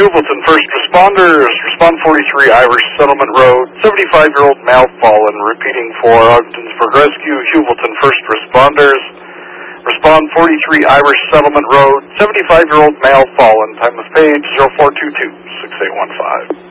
Hubleton first responders. Respond 43 Irish Settlement Road. 75-year-old male fallen. Repeating for Ogdensburg Rescue. Hubleton first responders. Respond 43 Irish Settlement Road. 75-year-old male fallen. Time of page 0422-6815.